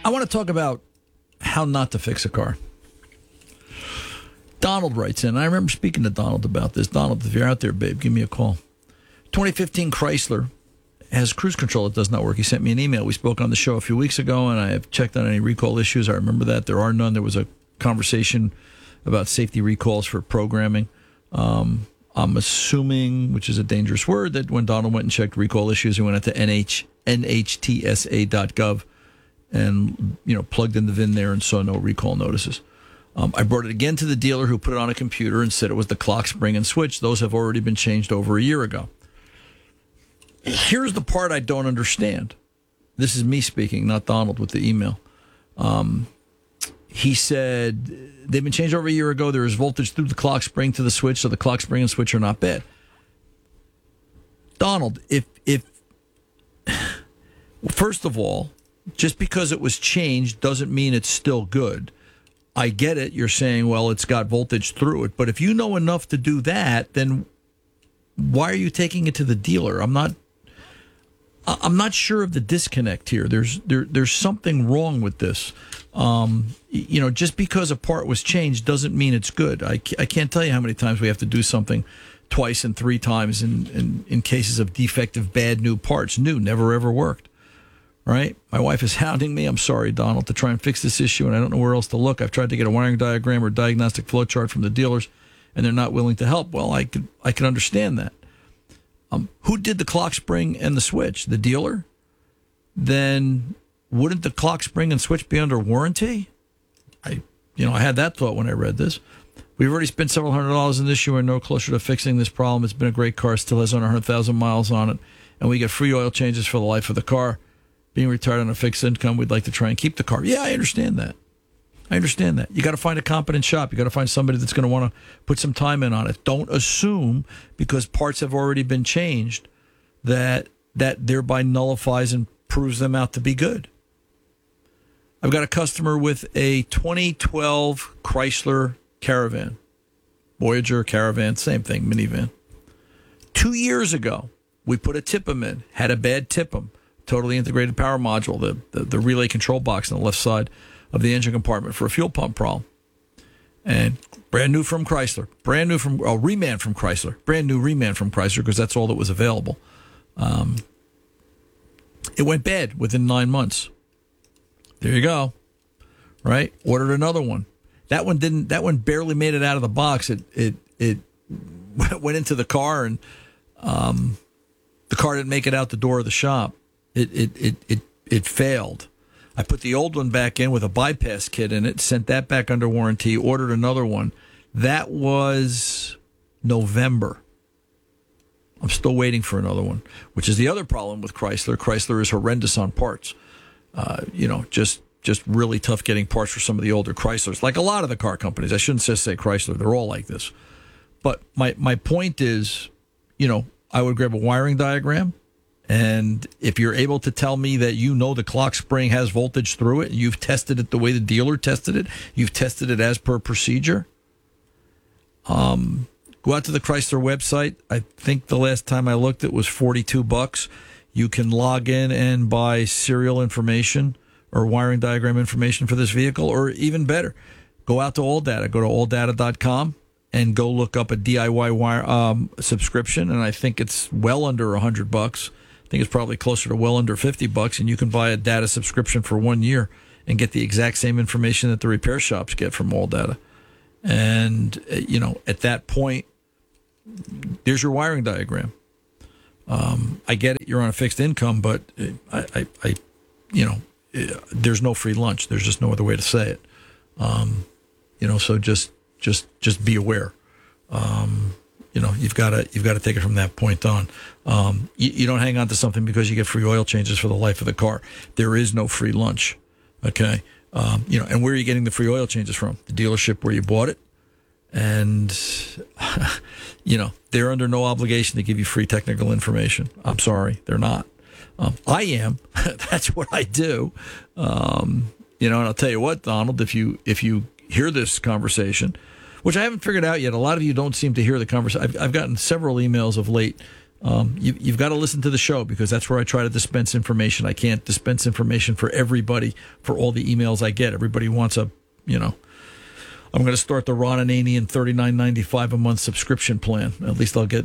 I want to talk about how not to fix a car. Donald writes in. I remember speaking to Donald about this. Donald, if you're out there, babe, give me a call. 2015 Chrysler has cruise control that does not work. He sent me an email. We spoke on the show a few weeks ago, and I have checked on any recall issues. I remember that. There are none. There was a conversation about safety recalls for programming. I'm assuming, which is a dangerous word, that when Donald went and checked recall issues, he went into nhtsa.gov and plugged in the VIN there and saw no recall notices. I brought it again to the dealer who put it on a computer and said it was the clock, spring, and switch. Those have already been changed over a year ago. Here's the part I don't understand. This is me speaking, not Donald with the email. He said they've been changed over a year ago. There is voltage through the clock, spring to the switch, so the clock, spring, and switch are not bad. Donald, if first of all, just because it was changed doesn't mean it's still good. I get it. You're saying, well, it's got voltage through it. But if you know enough to do that, then why are you taking it to the dealer? I'm not sure of the disconnect here. There's something wrong with this. Just because a part was changed doesn't mean it's good. I can't tell you how many times we have to do something twice and three times in cases of defective, bad new parts. New, never, ever worked. Right? My wife is hounding me. I'm sorry, Donald, to try and fix this issue, and I don't know where else to look. I've tried to get a wiring diagram or diagnostic flow chart from the dealers, and they're not willing to help. Well, I can understand that. Who did the clock, spring, and the switch? The dealer? Then wouldn't the clock, spring, and switch be under warranty? I had that thought when I read this. We've already spent several $100s in this issue and no closer to fixing this problem. It's been a great car, still has under 100,000 miles on it, and we get free oil changes for the life of the car. Being retired on a fixed income, we'd like to try and keep the car. Yeah, I understand that. You got to find a competent shop. You got to find somebody that's going to want to put some time in on it. Don't assume because parts have already been changed that thereby nullifies and proves them out to be good. I've got a customer with a 2012 Chrysler Caravan. Voyager, Caravan, same thing, minivan. 2 years ago, we put a tip-em in, had a bad tip-em. Totally integrated power module, the relay control box on the left side of the engine compartment for a fuel pump problem. And brand new from Chrysler. Reman from Chrysler. Brand new Reman from Chrysler because that's all that was available. It went bad within 9 months. There you go. Right? Ordered another one. That one barely made it out of the box. It went into the car and the car didn't make it out the door of the shop. It failed. I put the old one back in with a bypass kit in it, sent that back under warranty, ordered another one. That was November. I'm still waiting for another one, which is the other problem with Chrysler. Chrysler is horrendous on parts. Just really tough getting parts for some of the older Chryslers, like a lot of the car companies. I shouldn't just say Chrysler. They're all like this. But my point is, I would grab a wiring diagram. And if you're able to tell me that the clock spring has voltage through it, and you've tested it the way the dealer tested it, you've tested it as per procedure, go out to the Chrysler website. I think the last time I looked, it was $42. You can log in and buy serial information or wiring diagram information for this vehicle, or even better, go out to AllData. Go to alldata.com and go look up a DIY wire subscription, and I think it's well under $100. I think it's probably closer to well under $50, and you can buy a data subscription for 1 year and get the exact same information that the repair shops get from AllData. And, at that point, there's your wiring diagram. I get it. You're on a fixed income, but there's no free lunch. There's just no other way to say it. So just be aware. You've got to take it from that point on. You don't hang on to something because you get free oil changes for the life of the car. There is no free lunch. Okay. And where are you getting the free oil changes from? The dealership where you bought it. And, they're under no obligation to give you free technical information. I'm sorry, they're not. I am. That's what I do. And I'll tell you what, Donald, if you hear this conversation, which I haven't figured out yet. A lot of you don't seem to hear the conversation. I've gotten several emails of late You've got to listen to the show because that's where I try to dispense information. I can't dispense information for everybody for all the emails I get. Everybody wants I'm going to start the Ron Ananian $39.95 a month subscription plan. At least I'll get,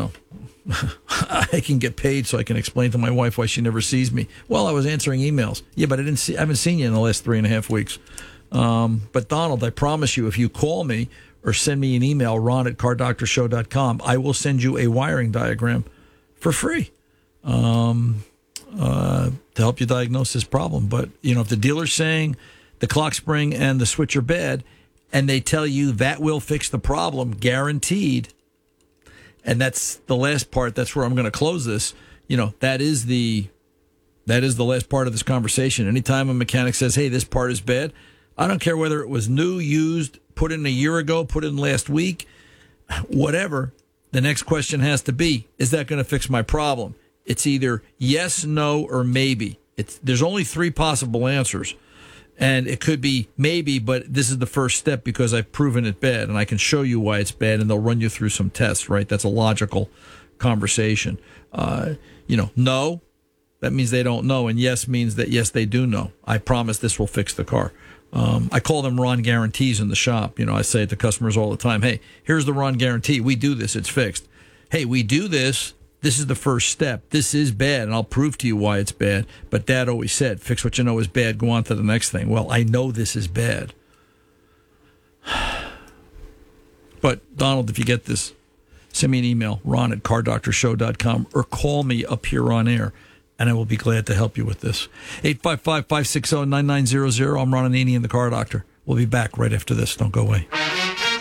I can get paid so I can explain to my wife why she never sees me. Well, I was answering emails. Yeah, but I haven't seen you in the last 3.5 weeks. But Donald, I promise you, if you call me or send me an email, ron@cardoctorshow.com, I will send you a wiring diagram for free to help you diagnose this problem. But, if the dealer's saying the clock spring and the switch are bad, and they tell you that will fix the problem, guaranteed, and that's the last part, that's where I'm going to close this, that is the last part of this conversation. Anytime a mechanic says, hey, this part is bad, I don't care whether it was new, used, put in a year ago, put in last week, whatever, the next question has to be, is that going to fix my problem? It's either yes, no, or maybe. There's only 3 possible answers. And it could be maybe, but this is the first step because I've proven it bad, and I can show you why it's bad, and they'll run you through some tests, right? That's a logical conversation. No, that means they don't know, and yes means that, yes, they do know. I promise this will fix the car. I call them Ron guarantees in the shop. I say it to customers all the time, hey, here's the Ron guarantee. We do this. It's fixed. Hey, we do this. This is the first step. This is bad, and I'll prove to you why it's bad. But Dad always said, fix what you know is bad, go on to the next thing. Well, I know this is bad. But, Donald, if you get this, send me an email, ron@cardoctorshow.com, or call me up here on air, and I will be glad to help you with this. 855-560-9900. I'm Ron Ananian, the Car Doctor. We'll be back right after this. Don't go away.